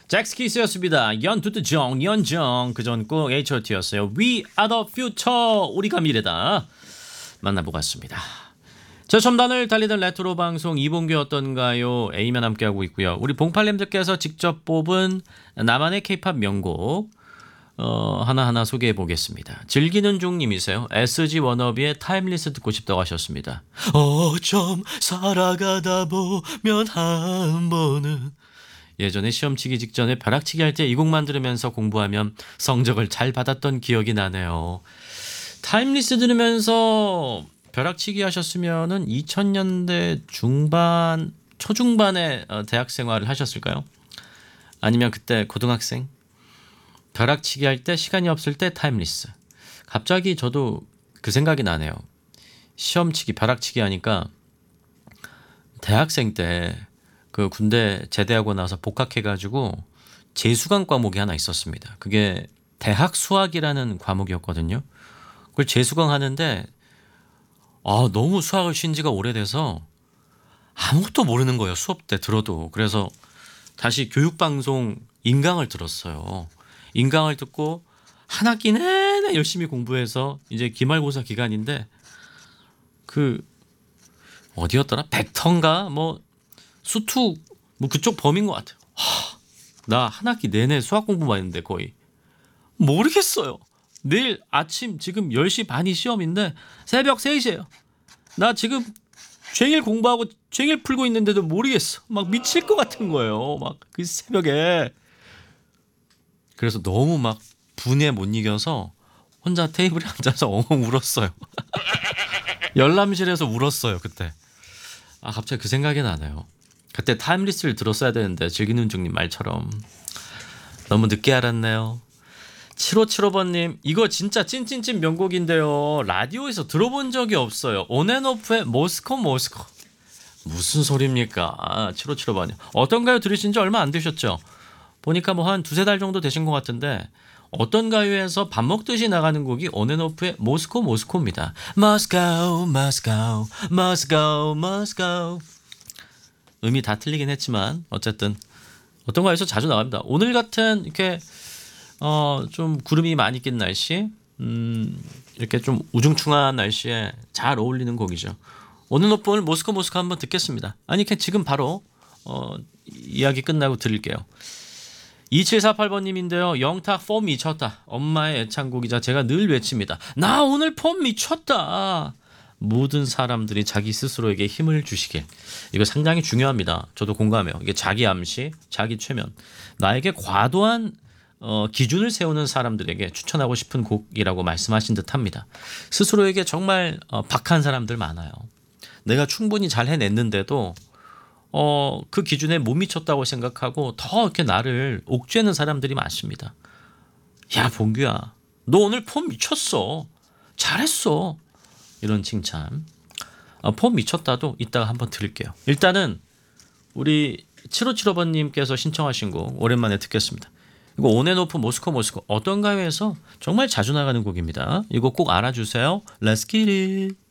잭스키스였습니다. 연투트정 연정 그전 꼭 H.O.T였어요. We are the future. 우리가 미래다. 만나보겠습니다. 최첨단을 달리던 레트로 방송 이봉규 어떤가요? A면 함께하고 있고요. 우리 봉팔님들께서 직접 뽑은 나만의 K-팝 명곡 하나하나 소개해 보겠습니다. 즐기는 중님이세요. SG 워너비의 타임리스 듣고 싶다고 하셨습니다. 어쩜 살아가다 보면 한 번은 예전에 시험 치기 직전에 벼락치기 할 때 이 곡만 들으면서 공부하면 성적을 잘 받았던 기억이 나네요. 타임리스 들으면서 벼락치기 하셨으면은 2000년대 중반, 초중반에 대학 생활을 하셨을까요? 아니면 그때 고등학생? 벼락치기 할 때 시간이 없을 때 타임리스. 갑자기 저도 그 생각이 나네요. 시험치기, 벼락치기 하니까 대학생 때 그 군대 제대하고 나서 복학해가지고 재수강 과목이 하나 있었습니다. 그게 대학 수학이라는 과목이었거든요. 그걸 재수강 하는데 너무 수학을 쉰 지가 오래돼서 아무것도 모르는 거예요. 수업 때 들어도. 그래서 다시 교육방송 인강을 들었어요. 인강을 듣고 한 학기 내내 열심히 공부해서 이제 기말고사 기간인데 그 어디였더라? 벡터인가? 뭐 수투 뭐 그쪽 범인 것 같아요. 나 한 학기 내내 수학 공부만 했는데 거의 모르겠어요. 내일 아침 지금 10시 반이 시험인데 새벽 3시에요. 나 지금 종일 공부하고 종일 풀고 있는데도 모르겠어. 막 미칠 것 같은 거예요. 막 그 새벽에. 그래서 너무 막 분에 못 이겨서 혼자 테이블에 앉아서 엉엉 울었어요. 열람실에서 울었어요 그때. 갑자기 그 생각이 나네요. 그때 타임리스를 들었어야 되는데 즐기는 중님 말처럼 너무 늦게 알았네요. 7575번님 이거 진짜 찐찐찐 명곡인데요. 라디오에서 들어본 적이 없어요. 온앤오프의 모스코 모스코. 무슨 소리입니까? 7575번님 어떤가요? 들으신 지 얼마 안 되셨죠? 보니까 뭐 한 두세 달 정도 되신 것 같은데 어떤 가요에서 밥 먹듯이 나가는 곡이 온앤오프의 모스코 모스코입니다. Moscow Moscow Moscow Moscow. 음이 다 틀리긴 했지만 어쨌든 어떤 가요에서 자주 나갑니다. 오늘 같은 이렇게 좀 구름이 많이 낀 날씨 이렇게 좀 우중충한 날씨에 잘 어울리는 곡이죠. 온앤오프 오늘 모스코 모스코 한번 듣겠습니다. 아니 그냥 지금 바로 이야기 끝나고 들을게요. 2748번님인데요. 영탁 폼 미쳤다. 엄마의 애창곡이자 제가 늘 외칩니다. 나 오늘 폼 미쳤다. 모든 사람들이 자기 스스로에게 힘을 주시길. 이거 상당히 중요합니다. 저도 공감해요. 이게 자기 암시, 자기 최면. 나에게 과도한 기준을 세우는 사람들에게 추천하고 싶은 곡이라고 말씀하신 듯합니다. 스스로에게 정말 박한 사람들 많아요. 내가 충분히 잘 해냈는데도 그 기준에 못 미쳤다고 생각하고 더 이렇게 나를 옥죄는 사람들이 많습니다. 야 봉규야 너 오늘 폼 미쳤어. 잘했어. 이런 칭찬. 폼 미쳤다도 이따가 한번 들을게요. 일단은 우리 7575번님께서 신청하신 곡 오랜만에 듣겠습니다. 이거 온앤오프 모스코 모스코 어떤 가요에서 정말 자주 나가는 곡입니다. 이거 꼭 알아주세요. Let's get it.